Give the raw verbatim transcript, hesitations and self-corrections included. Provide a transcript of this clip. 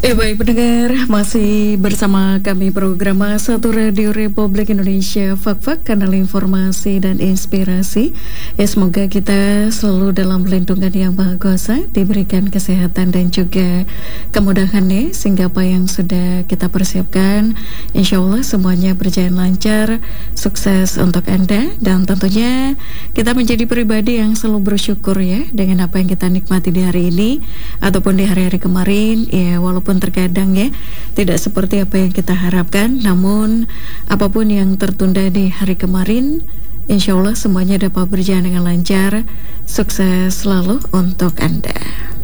Ya baik pendengar, masih bersama kami program Satu Radio Republik Indonesia Fak-Fak, kanal informasi dan inspirasi. Ya semoga kita selalu dalam lindungan yang Maha Kuasa, diberikan kesehatan dan juga kemudahan ya, sehingga apa yang sudah kita persiapkan insya Allah semuanya berjalan lancar, sukses untuk Anda. Dan tentunya kita menjadi pribadi yang selalu bersyukur ya dengan apa yang kita nikmati di hari ini ataupun di hari-hari kemarin. Ya walaupun terkadang ya tidak seperti apa yang kita harapkan, namun apapun yang tertunda di hari kemarin, insya Allah semuanya dapat berjalan dengan lancar. Sukses selalu untuk Anda.